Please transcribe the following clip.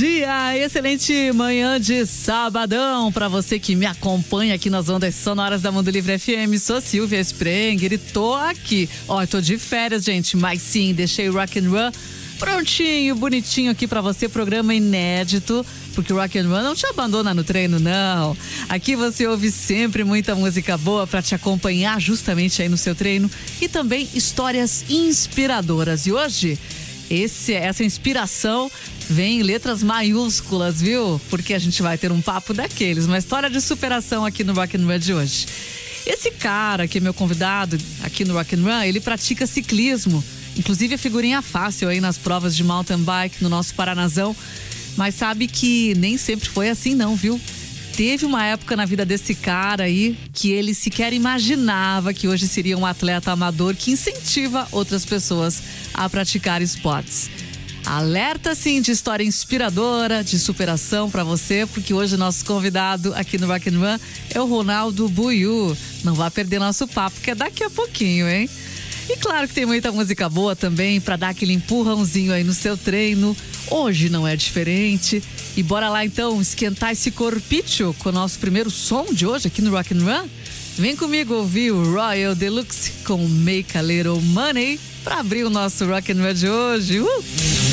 dia, excelente manhã de sabadão para você que me acompanha aqui nas ondas sonoras da Mundo Livre FM. Sou Silvia Sprenger e tô aqui. Ó, tô de férias, gente, mas sim, deixei o Rock and Roll prontinho, bonitinho aqui para você, programa inédito, porque o Rock and Roll não te abandona no treino, não. Aqui você ouve sempre muita música boa para te acompanhar justamente aí no seu treino e também histórias inspiradoras. E hoje essa inspiração vem em letras maiúsculas, viu? Porque a gente vai ter um papo daqueles, uma história de superação aqui no Rock and Roll de hoje. Esse cara que é meu convidado aqui no Rock and Roll, ele pratica ciclismo, inclusive a figurinha fácil aí nas provas de mountain bike no nosso Paranazão, mas sabe que nem sempre foi assim não, viu? Teve uma época na vida desse cara aí que ele sequer imaginava que hoje seria um atleta amador que incentiva outras pessoas a praticar esportes. Alerta, sim, de história inspiradora, de superação para você, porque hoje o nosso convidado aqui no Rock and Roll é o Ronaldo Buiú. Não vai perder nosso papo, que é daqui a pouquinho, hein? E claro que tem muita música boa também para dar aquele empurrãozinho aí no seu treino. Hoje não é diferente. E bora lá então esquentar esse corpício com o nosso primeiro som de hoje aqui no Rock and Roll. Vem comigo ouvir o Royal Deluxe com Make a Little Money para abrir o nosso Rock and Roll de hoje.